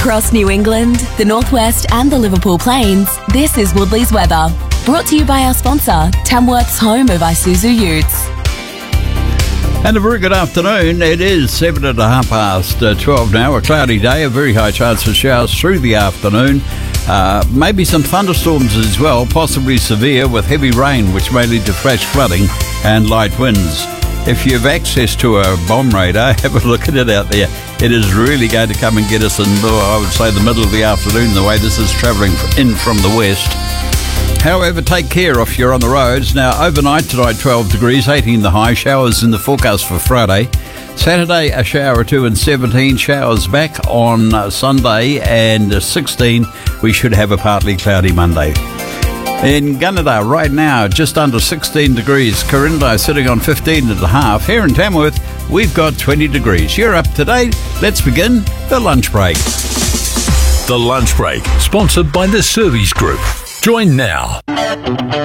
Across New England, the Northwest and the Liverpool Plains, this is Woodley's weather. Brought to you by our sponsor, Tamworth's home of Isuzu Utes. And a very good afternoon. It is 12 now, a cloudy day, a very high chance of showers through the afternoon. Maybe some thunderstorms as well, possibly severe with heavy rain, which may lead to flash flooding and light winds. If you have access to a bomb radar, have a look at it out there. It is really going to come and get us in, I would say, the middle of the afternoon, the way this is travelling in from the west. However, take care if you're on the roads. Now, overnight tonight, 12 degrees, 18 the high, showers in the forecast for Friday. Saturday, a shower or two and 17, showers back on Sunday, and 16, we should have a partly cloudy Monday. In Gunnedah, right now, just under 16 degrees. Corinda sitting on 15.5. Here in Tamworth, we've got 20 degrees. You're up to date. Let's begin the lunch break. The Lunch Break, sponsored by the Service Group. Join now.